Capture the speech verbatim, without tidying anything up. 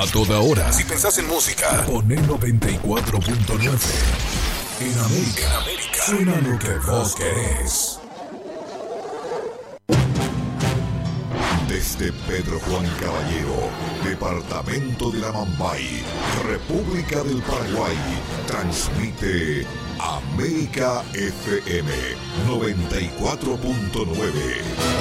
A toda hora. Si pensás en música, poné noventa y cuatro punto nueve. En América, en América, suena lo que vos querés. Desde Pedro Juan Caballero, departamento de la Mambay, República del Paraguay, transmite América F M noventa y cuatro punto nueve.